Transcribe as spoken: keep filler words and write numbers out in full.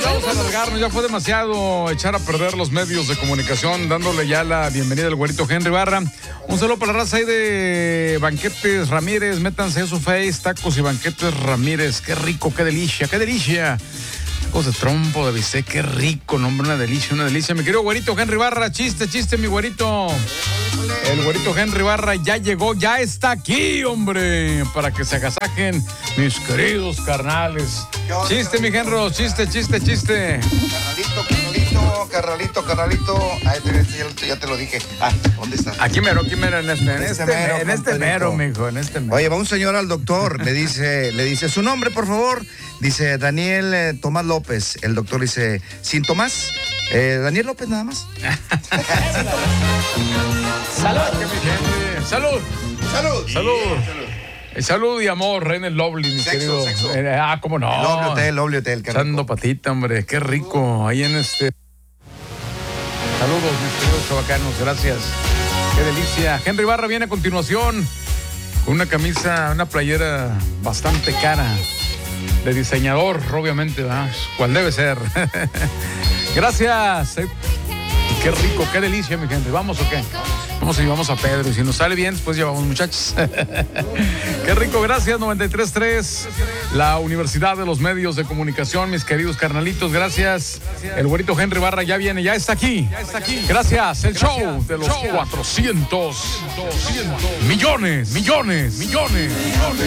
vamos a alargarnos, ya fue demasiado echar a perder los medios de comunicación, dándole ya la bienvenida al güerito Henry Barra. Un saludo para la raza ahí de Banquetes Ramírez, métanse a su face, tacos y Banquetes Ramírez, qué rico, qué delicia, qué delicia. Tacos de trompo, de bistec, qué rico, no, hombre, una delicia, una delicia. Mi querido güerito Henry Barra, chiste, chiste, mi güerito. El güerito Henry Barra ya llegó, ya está aquí, hombre, para que se agasajen mis queridos carnales. Chiste, mi Henry, chiste, chiste, chiste. Carnalito, carnalito, carnalito, carnalito. Ay, ya, ya te lo dije. Ah, ¿dónde está? Aquí mero, aquí mero, en este, en este, mero, en este mero, mijo, en este mero. Oye, va un señor al doctor, le dice, le dice, su nombre, por favor. Dice, Daniel eh, Tomás López. El doctor dice, ¿sin Tomás? Eh, Daniel López nada más. Salud. Salud. Salud. Salud. Eh, salud y amor en el Lovely, mi Sexo, querido. sexo. Eh, ah, cómo no. El Lovely Hotel, el Lovely Hotel. Echando patita, hombre, qué rico. Ahí en este. Saludos, mis queridos chavacanos, gracias. Qué delicia. Henry Barra viene a continuación con una camisa, una playera bastante cara. De diseñador, obviamente, ¿verdad? Cual debe ser. Gracias. Qué rico, qué delicia, mi gente. ¿Vamos o qué? Vamos y vamos a Pedro. Y si nos sale bien, después llevamos, muchachos. Qué rico, gracias. noventa y tres punto tres, la Universidad de los Medios de Comunicación, mis queridos carnalitos, gracias. El güerito Henry Barra ya viene, ya está aquí. Ya está aquí. Gracias. El gracias. Show de los show. cuatrocientos millones, millones, millones, millones.